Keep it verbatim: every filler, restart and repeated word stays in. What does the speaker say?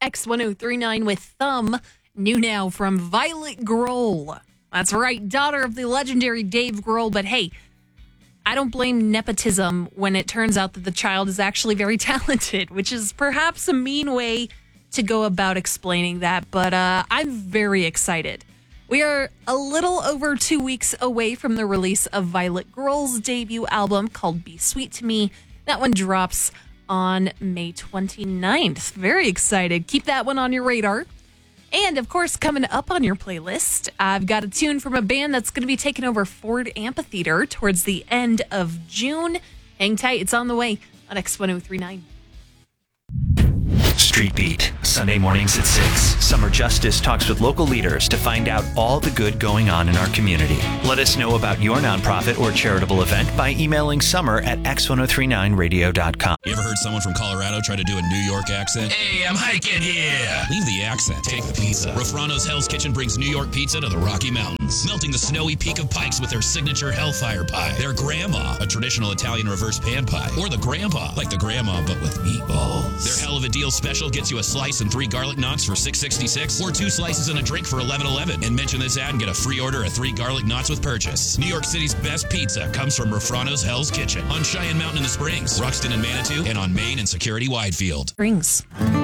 X ten thirty-nine with Thumb, new now from Violet Grohl. That's right, daughter of the legendary Dave Grohl. But hey, I don't blame nepotism when it turns out that the child is actually very talented, which is perhaps a mean way to go about explaining that. But uh, I'm very excited. We are a little over two weeks away from the release of Violet Grohl's debut album called Be Sweet to Me. That one drops on May twenty-ninth. Very excited. Keep that one on your radar. And, of course, coming up on your playlist, I've got a tune from a band that's going to be taking over Ford Amphitheater towards the end of June. Hang tight. It's on the way on X ten thirty-nine. Street Beat, Sunday mornings at six. Summer Justice talks with local leaders to find out all the good going on in our community. Let us know about your nonprofit or charitable event by emailing summer at x ten thirty-nine radio dot com. You ever heard someone from Colorado try to do a New York accent? Hey, I'm hiking here. Leave the accent. Take the pizza. Rafrano's Hell's Kitchen brings New York pizza to the Rocky Mountains, melting the snowy peak of Pikes with their signature Hellfire Pie, their Grandma, a traditional Italian reverse pan pie, or the Grandpa, like the Grandma but with meatballs. Their Hell of a Deal special gets you a slice and three garlic knots for six sixty-six, or two slices and a drink for eleven eleven. And mention this ad and get a free order of three garlic knots with purchase. New York City's best pizza comes from Rafrano's Hell's Kitchen on Cheyenne Mountain in the Springs, Ruxton and Manitou, and on Main and Security Widefield. Springs.